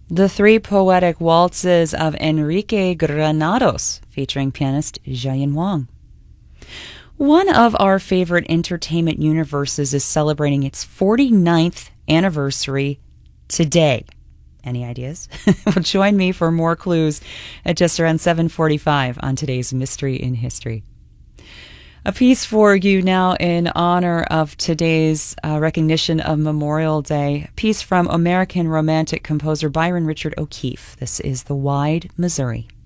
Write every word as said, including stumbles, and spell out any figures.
The Three Poetic Waltzes of Enrique Granados, featuring pianist Jiayan Wang. One of our favorite entertainment universes is celebrating its forty-ninth anniversary today. Any ideas? Well, join me for more clues at just around seven forty-five on today's Mystery in History. A piece for you now in honor of today's uh, recognition of Memorial Day. A piece from American romantic composer Byron Richard O'Keefe. This is The Wide Missouri.